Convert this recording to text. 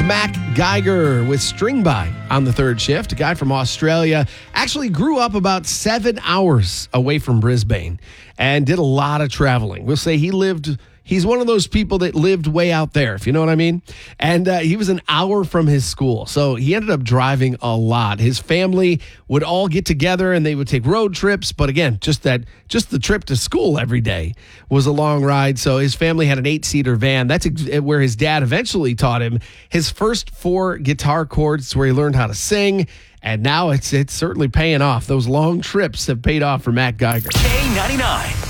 Mac Geiger with String By on the third shift. A guy from Australia actually grew up about 7 hours away from Brisbane and did a lot of traveling. We'll say he's one of those people that lived way out there, if you know what I mean. And he was an hour from his school. So he ended up driving a lot. His family would all get together and they would take road trips. But again, just the trip to school every day was a long ride. So his family had an 8-seater van. That's where his dad eventually taught him his first 4 guitar chords, where he learned how to sing. And now it's certainly paying off. Those long trips have paid off for Mac Geiger. K99.